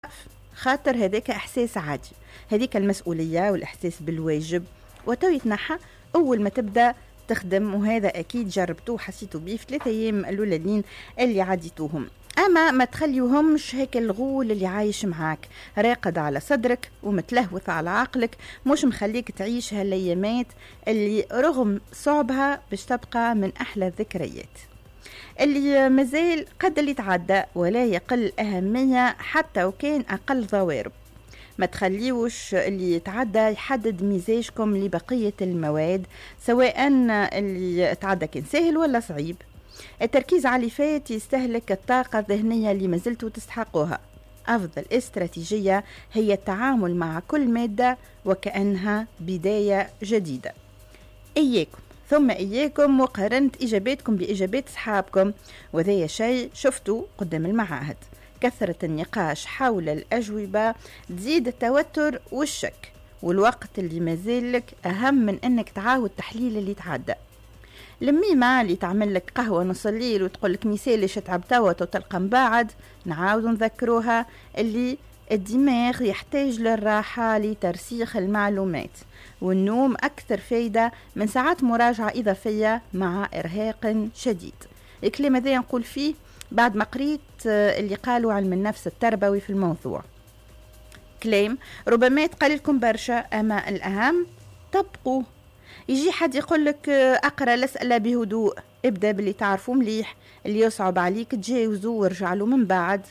خاطر هذاك إحساس عادي، هذيك المسؤولية والإحساس بالواجب وتو يتنحى أول ما تبدأ تخدم. وهذا أكيد جربتوه حسيتوا بيه في 3 أيام الأولين اللي عديتوهم. أما ما تخليوهمش هيك الغول اللي عايش معاك راقد على صدرك ومتلهوث على عقلك، مش مخليك تعيش هالأيامات اللي رغم صعبها باش تبقى من أحلى الذكريات. اللي مازال قد اللي تعدى ولا يقل أهمية حتى وكان أقل ضوارب. ما تخليوش اللي يتعدى يحدد مزاجكم لبقية المواد، سواء اللي تعدى كان سهل ولا صعيب. التركيز على اللي فات يستهلك الطاقة الذهنية اللي مازلتوا تستحقوها. أفضل استراتيجية هي التعامل مع كل مادة وكأنها بداية جديدة. إياكم ثم إياكم مقارنة إجاباتكم بإجابات أصحابكم، وذي شيء شفتوا قدام المعاهد. كثرة النقاش حول الأجوبة تزيد التوتر والشك، والوقت اللي مازالك أهم من أنك تعاود تحليل اللي تعدى. لميمة اللي تعمل لك قهوة نص الليل وتقول لك مثالش تعبتوت وتلقى مباعد، نعاود نذكروها اللي الدماغ يحتاج للراحة لترسيخ المعلومات، والنوم أكثر فايدة من ساعات مراجعة إضافية مع إرهاق شديد. الكلام هذا نقول فيه بعد ما قريت اللي قالوا علم النفس التربوي في الموضوع. كلام ربما يتقال لكم برشا، أما الأهم طبقوه. يجي حد يقول لك أقرأ الأسئلة بهدوء، ابدأ باللي تعرفه مليح، اللي يصعب عليك تجاوزه وارجع له من بعد.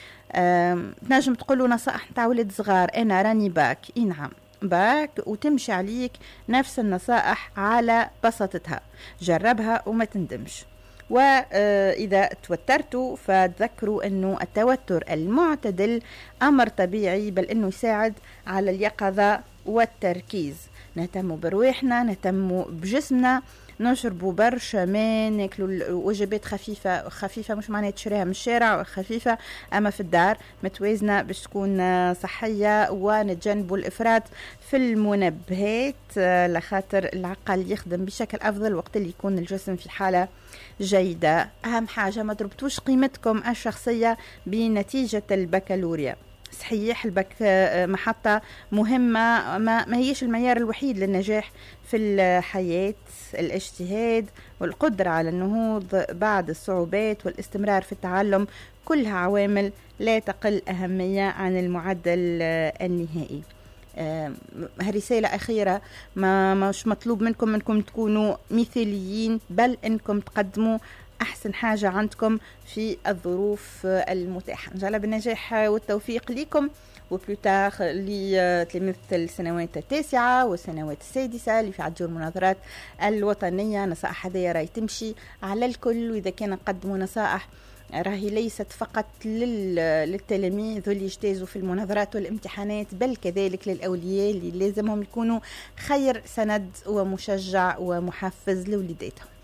تنجم تقولوا نصائح نتاع ولد صغار، أنا راني باك، نعم باك، وتمشي عليك نفس النصائح على بساطتها، جربها وما تندمش. وإذا توترتوا فتذكروا أنه التوتر المعتدل أمر طبيعي، بل أنه يساعد على اليقظة والتركيز. نهتموا برواحنا، نهتموا بجسمنا، نشربوا برشا ماء، ناكلوا وجبات خفيفة مش معناها تشريها من الشارع، خفيفة أما في الدار متوازنة باش تكون صحية. ونتجنبوا الإفراط في المنبهات لخاطر العقل يخدم بشكل أفضل وقت اللي يكون الجسم في حالة جيدة. أهم حاجة ما تربطوش قيمتكم الشخصية بنتيجة البكالوريا. صحيح محطة مهمة، ما هيش المعيار الوحيد للنجاح في الحياة. الاجتهاد والقدرة على النهوض بعد الصعوبات والاستمرار في التعلم كلها عوامل لا تقل أهمية عن المعدل النهائي. رسالة أخيرة، مش مطلوب منكم تكونوا مثاليين، بل أنكم تقدموا أحسن حاجة عندكم في الظروف المتاحة. نجعل بالنجاح والتوفيق لكم وبلوتاغ لتلاميذ السنوات التاسعة والسنوات السادسة اللي في عدوا المناظرات الوطنية. نصائح هذه راهي تمشي على الكل، وإذا كان نقدموا نصائح راهي ليست فقط للتلاميذ اللي يجتازوا في المناظرات والامتحانات، بل كذلك للأولياء اللي لازمهم يكونوا خير سند ومشجع ومحفز لوليداتهم.